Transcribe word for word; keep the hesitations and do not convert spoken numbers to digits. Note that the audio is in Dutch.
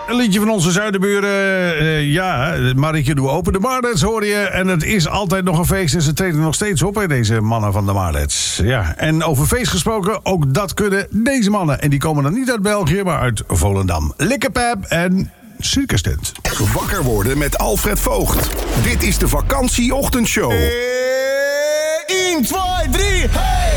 Een liedje van onze zuidenburen. Uh, ja, Marieke doe open. De Marlets hoor je. En het is altijd nog een feest. En ze treden nog steeds op, hè, deze mannen van de Marlets. Ja, en over feest gesproken, ook dat kunnen deze mannen. En die komen dan niet uit België, maar uit Volendam. Likkepep en Circus Tent. Wakker worden met Alfred Voogd. Dit is de vakantieochtendshow. één, twee, drie, hey!